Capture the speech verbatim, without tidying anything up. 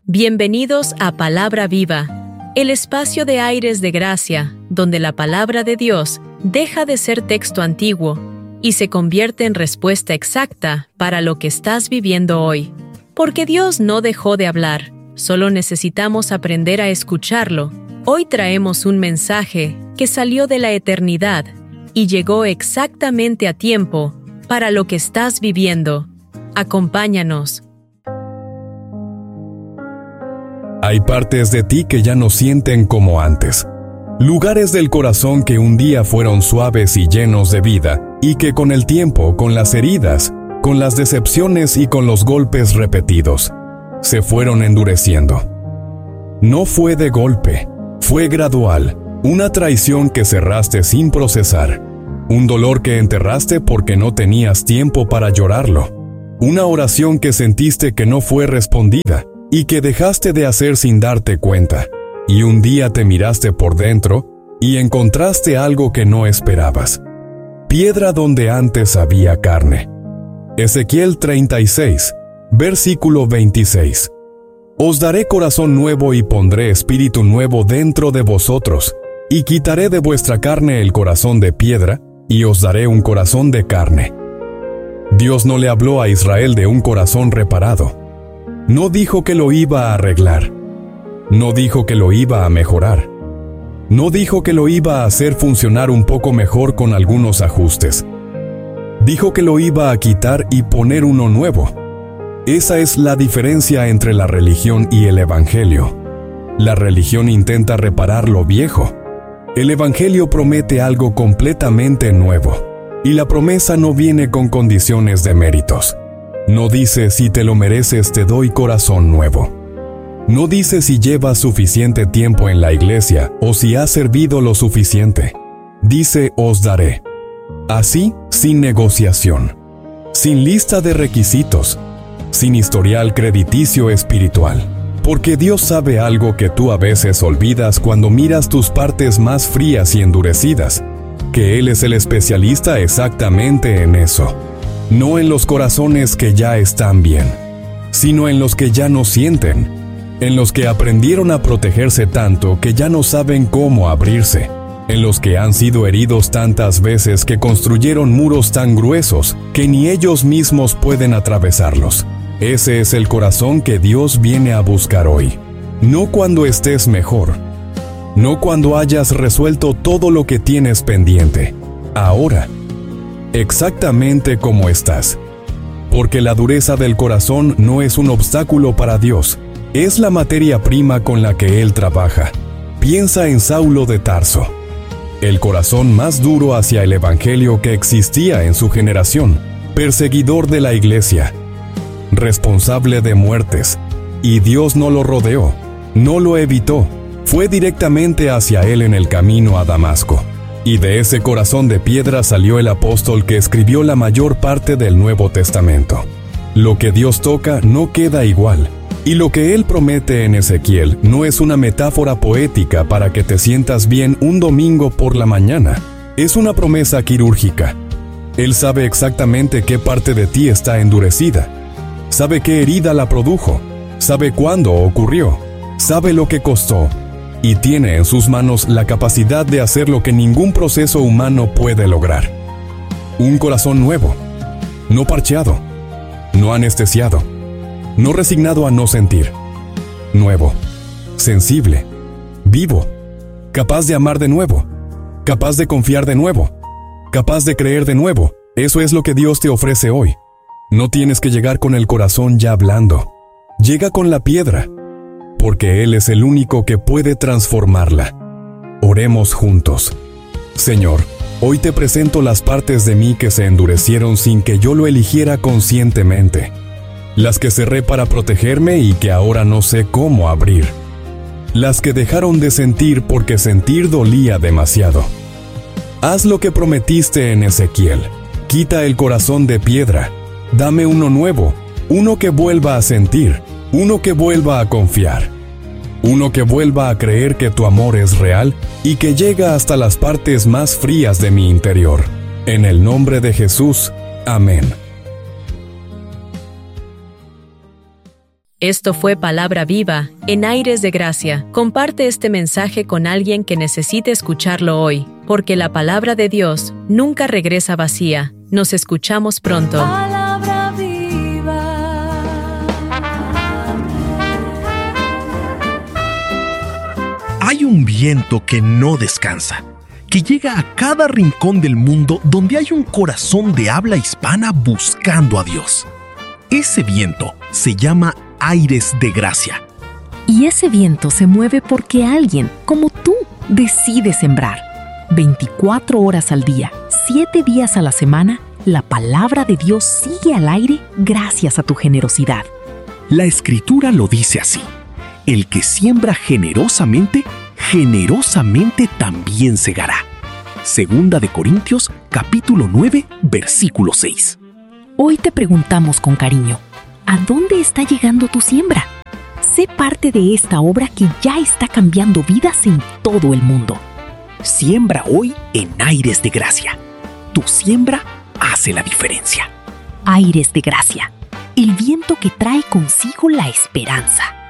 Bienvenidos a Palabra Viva, el espacio de aires de gracia, donde la palabra de Dios deja de ser texto antiguo y se convierte en respuesta exacta para lo que estás viviendo hoy. Porque Dios no dejó de hablar, solo necesitamos aprender a escucharlo. Hoy traemos un mensaje que salió de la eternidad y llegó exactamente a tiempo para lo que estás viviendo. Acompáñanos. Hay partes de ti que ya no sienten como antes. Lugares del corazón que un día fueron suaves y llenos de vida, y que con el tiempo, con las heridas, con las decepciones y con los golpes repetidos, se fueron endureciendo. No fue de golpe, fue gradual, una traición que cerraste sin procesar, un dolor que enterraste porque no tenías tiempo para llorarlo, una oración que sentiste que no fue respondida, y que dejaste de hacer sin darte cuenta, y un día te miraste por dentro y encontraste algo que no esperabas. Piedra donde antes había carne. Ezequiel treinta y seis, versículo veintiséis. Os daré corazón nuevo y pondré espíritu nuevo dentro de vosotros, y quitaré de vuestra carne el corazón de piedra, y os daré un corazón de carne. Dios no le habló a Israel de un corazón reparado. No dijo que lo iba a arreglar. No dijo que lo iba a mejorar. No dijo que lo iba a hacer funcionar un poco mejor con algunos ajustes. Dijo que lo iba a quitar y poner uno nuevo. Esa es la diferencia entre la religión y el evangelio. La religión intenta reparar lo viejo. El evangelio promete algo completamente nuevo. Y la promesa no viene con condiciones de méritos. No dice si te lo mereces te doy corazón nuevo. No dice si llevas suficiente tiempo en la iglesia o si has servido lo suficiente. Dice os daré. Así, sin negociación, sin lista de requisitos, sin historial crediticio espiritual. Porque Dios sabe algo que tú a veces olvidas cuando miras tus partes más frías y endurecidas, que Él es el especialista exactamente en eso. No en los corazones que ya están bien, sino en los que ya no sienten, en los que aprendieron a protegerse tanto que ya no saben cómo abrirse, en los que han sido heridos tantas veces que construyeron muros tan gruesos que ni ellos mismos pueden atravesarlos. Ese es el corazón que Dios viene a buscar hoy. No cuando estés mejor, no cuando hayas resuelto todo lo que tienes pendiente. Ahora, exactamente como estás. Porque la dureza del corazón no es un obstáculo para Dios, es la materia prima con la que Él trabaja. Piensa en Saulo de Tarso, el corazón más duro hacia el evangelio que existía en su generación, perseguidor de la iglesia, responsable de muertes, y Dios no lo rodeó, no lo evitó, fue directamente hacia él en el camino a Damasco. Y de ese corazón de piedra salió el apóstol que escribió la mayor parte del Nuevo Testamento. Lo que Dios toca no queda igual, y lo que Él promete en Ezequiel no es una metáfora poética para que te sientas bien un domingo por la mañana. Es una promesa quirúrgica. Él sabe exactamente qué parte de ti está endurecida, sabe qué herida la produjo, sabe cuándo ocurrió, sabe lo que costó, y tiene en sus manos la capacidad de hacer lo que ningún proceso humano puede lograr. Un corazón nuevo, no parcheado, no anestesiado, no resignado a no sentir. Nuevo, sensible, vivo, capaz de amar de nuevo, capaz de confiar de nuevo, capaz de creer de nuevo. Eso es lo que Dios te ofrece hoy. No tienes que llegar con el corazón ya blando. Llega con la piedra, porque Él es el único que puede transformarla. Oremos juntos. Señor, hoy te presento las partes de mí que se endurecieron sin que yo lo eligiera conscientemente, las que cerré para protegerme y que ahora no sé cómo abrir, las que dejaron de sentir porque sentir dolía demasiado. Haz lo que prometiste en Ezequiel, quita el corazón de piedra, dame uno nuevo, uno que vuelva a sentir, uno que vuelva a confiar. Uno que vuelva a creer que tu amor es real y que llega hasta las partes más frías de mi interior. En el nombre de Jesús. Amén. Esto fue Palabra Viva, en Aires de Gracia. Comparte este mensaje con alguien que necesite escucharlo hoy, porque la palabra de Dios nunca regresa vacía. Nos escuchamos pronto. Palabra viva. Hay un viento que no descansa, que llega a cada rincón del mundo donde hay un corazón de habla hispana buscando a Dios. Ese viento se llama Aires de Gracia. Y ese viento se mueve porque alguien, como tú, decide sembrar. veinticuatro horas al día, siete días a la semana, la palabra de Dios sigue al aire gracias a tu generosidad. La Escritura lo dice así: el que siembra generosamente, generosamente también segará. Segunda de Corintios, capítulo nueve, versículo seis. Hoy te preguntamos con cariño, ¿a dónde está llegando tu siembra? Sé parte de esta obra que ya está cambiando vidas en todo el mundo. Siembra hoy en Aires de Gracia. Tu siembra hace la diferencia. Aires de Gracia, el viento que trae consigo la esperanza.